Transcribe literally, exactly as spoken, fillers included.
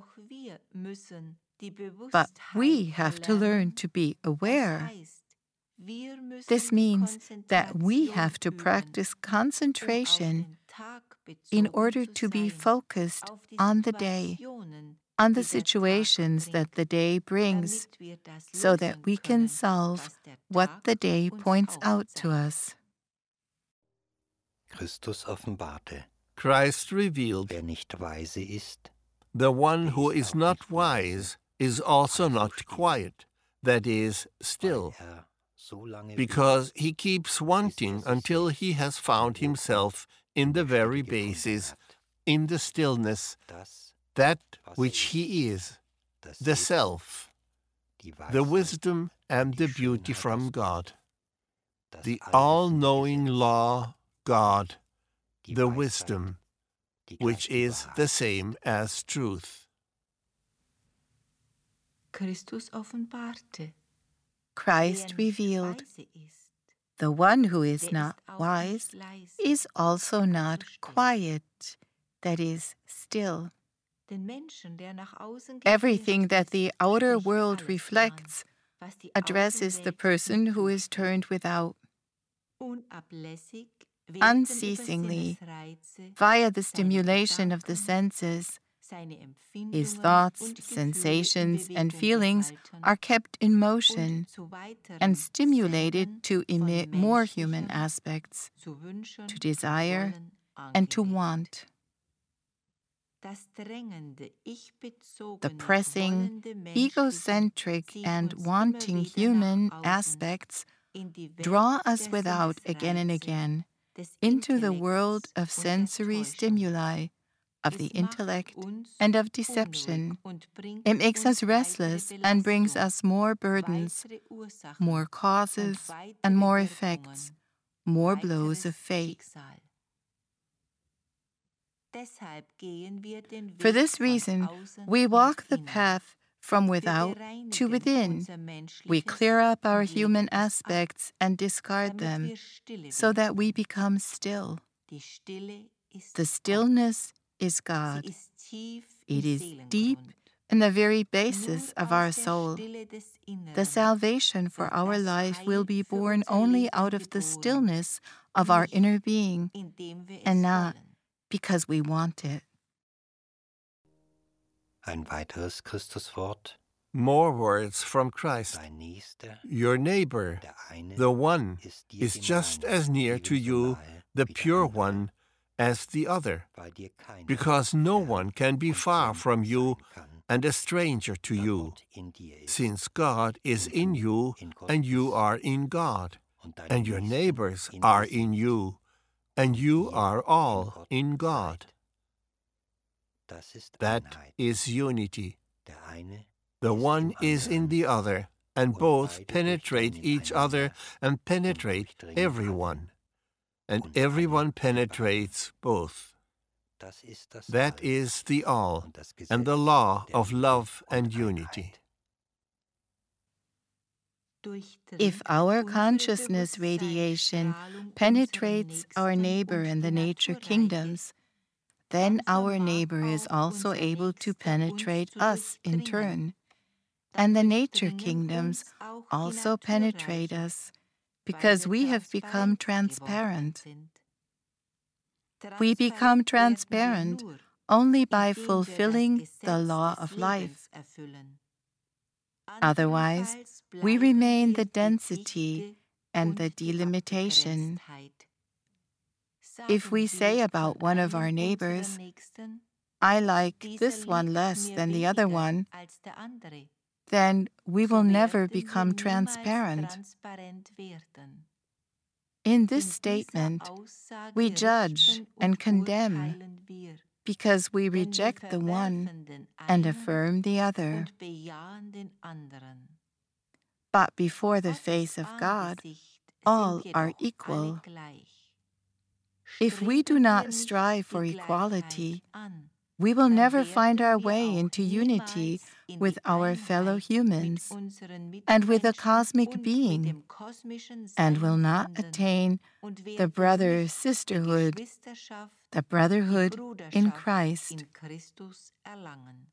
But we have to learn to be aware. This means that we have to practice concentration in order to be focused on the day, on the situations that the day brings, so that we can solve what the day points out to us. Christus offenbarte. Christ revealed, Wer nicht weise ist, the one who is not wise is also not quiet, that is, still, er so lange because he keeps wanting until he has found himself in the very basis, in the stillness, das, that which he is, das the Selbst, self, die the Weisheit, wisdom and the die beauty Schönheit from aus God, das the allwissende all-knowing Gesetz, law, God, die the Weisheit, wisdom, die which gleich die is Wahrheit the ist. same as truth. Christus offenbarte. Christ revealed, the one who is not wise is also not quiet, that is, still. Everything that the outer world reflects addresses the person who is turned without. Unceasingly, via the stimulation of the senses, his thoughts, sensations, and feelings are kept in motion and stimulated to emit more human aspects, to desire and to want. The pressing, egocentric, and wanting human aspects draw us without again and again into the world of sensory stimuli, of the intellect and of deception. It makes us restless and brings us more burdens, more causes and more effects, more blows of fate. For this reason, we walk the path from without to within. We clear up our human aspects and discard them so that we become still. The stillness is God. It is deep in the very basis of our soul. The salvation for our life will be born only out of the stillness of our inner being and not because we want it. Ein weiteres Christuswort, More words from Christ. dein Nächster, Your neighbor, der eine, the one, ist dir is just genau as near to ebenso you, nahe the wie der pure andere, one, as the other, weil dir keiner because no fern one can be und far fremd from you sein kann, and a stranger to da you, Gott in dir ist, since God is und in du you in Gott and you bist, are in God, und deine and your Nächsten neighbors in are dir in sind, you, and you ihr are in all Gott in God. seid. Das ist That Einheit. is unity. Der eine The ist one im is in anderen, the other, and und both beide penetrate durchdringen each other einander and penetrate durchdringen everyone, and und alle everyone sind penetrates both. Das ist das That All is the all, und das and the Gesetz law der of Liebe love und and unity. Einheit. If our consciousness radiation penetrates our neighbor and the nature kingdoms, then our neighbor is also able to penetrate us in turn, and the nature kingdoms also penetrate us, because we have become transparent. We become transparent only by fulfilling the law of life. Otherwise, we remain the density and the delimitation. If we say about one of our neighbors, "I like this one less than the other one," then we will never become transparent. In this statement, we judge and condemn because we reject the one and affirm the other. But before the face of God, all are equal. If we do not strive for equality, we will never find our way into unity with our fellow humans and with a cosmic being, and will not attain the brother-sisterhood, the brotherhood in Christ.